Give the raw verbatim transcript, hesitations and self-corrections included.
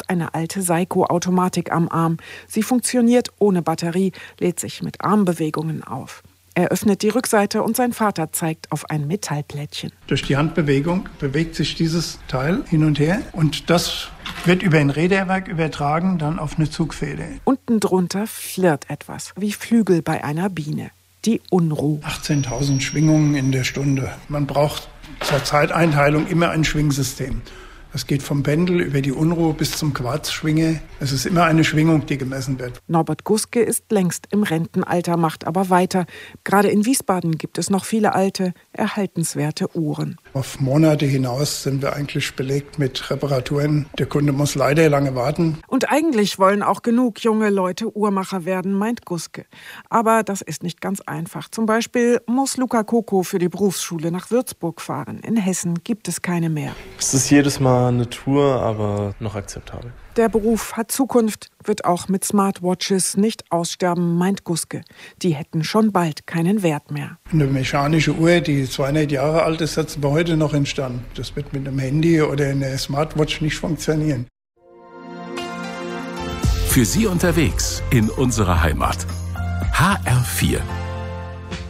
hat eine alte Seiko-Automatik am Arm. Sie funktioniert ohne Batterie, lädt sich mit Armbewegungen auf. Er öffnet die Rückseite und sein Vater zeigt auf ein Metallplättchen. Durch die Handbewegung bewegt sich dieses Teil hin und her und das wird über ein Räderwerk übertragen, dann auf eine Zugfeder. Unten drunter flirrt etwas, wie Flügel bei einer Biene. Die Unruh. achtzehntausend Schwingungen in der Stunde. Man braucht zur Zeiteinteilung immer ein Schwingsystem. Das geht vom Pendel über die Unruhe bis zum Quarzschwinge. Es ist immer eine Schwingung, die gemessen wird. Norbert Guske ist längst im Rentenalter, macht aber weiter. Gerade in Wiesbaden gibt es noch viele alte, erhaltenswerte Uhren. Auf Monate hinaus sind wir eigentlich belegt mit Reparaturen. Der Kunde muss leider lange warten. Und eigentlich wollen auch genug junge Leute Uhrmacher werden, meint Guske. Aber das ist nicht ganz einfach. Zum Beispiel muss Luca Coco für die Berufsschule nach Würzburg fahren. In Hessen gibt es keine mehr. Es ist jedes Mal eine Tour, aber noch akzeptabel. Der Beruf hat Zukunft, wird auch mit Smartwatches nicht aussterben, meint Guske. Die hätten schon bald keinen Wert mehr. Eine mechanische Uhr, die zweihundert Jahre alt ist, setzen wir heute noch instand. Das wird mit einem Handy oder einer Smartwatch nicht funktionieren. Für Sie unterwegs in unserer Heimat. H R vier